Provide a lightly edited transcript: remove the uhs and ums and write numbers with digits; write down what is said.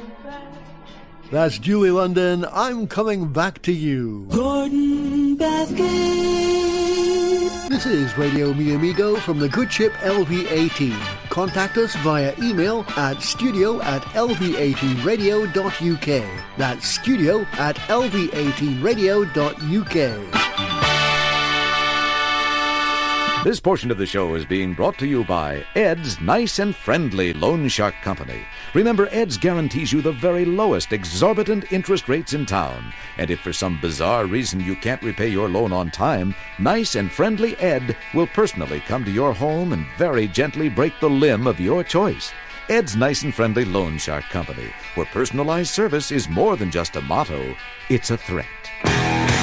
That's Julie London, I'm Coming Back to You. Gordon Bathgate. This is Radio Mi Amigo from the good ship LV-18. Contact us via email at studio@lv18radio.uk. That's studio@lv18radio.uk. This portion of the show is being brought to you by Ed's Nice and Friendly Loan Shark Company. Remember, Ed's guarantees you the very lowest exorbitant interest rates in town. And if for some bizarre reason you can't repay your loan on time, Nice and Friendly Ed will personally come to your home and very gently break the limb of your choice. Ed's Nice and Friendly Loan Shark Company, where personalized service is more than just a motto, it's a threat.